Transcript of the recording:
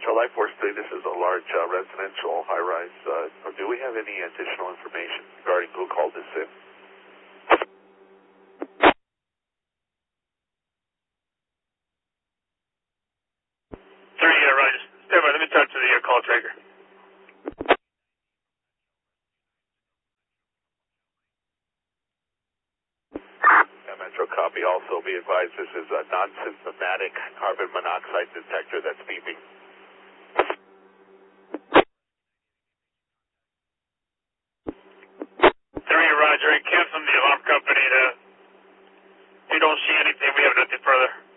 Metro Life Force 3, this is a large residential high-rise. Do we have any additional information regarding who called this in? 3, Roger. Stand by, let me talk to the call tracker. Metro copy. Also be advised this is a non-symptomatic carbon monoxide detector that's beeping. 3, Roger. I canceled the alarm company. We don't see anything. We have nothing further.